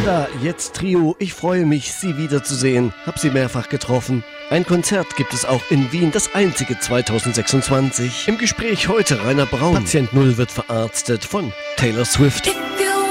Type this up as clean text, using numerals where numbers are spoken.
Da, jetzt Trio, ich freue mich, Sie wiederzusehen. Hab Sie mehrfach getroffen. Ein Konzert gibt es auch in Wien, das einzige 2026. Im Gespräch heute Rainer Braun. Patient 0 wird verarztet von Taylor Swift.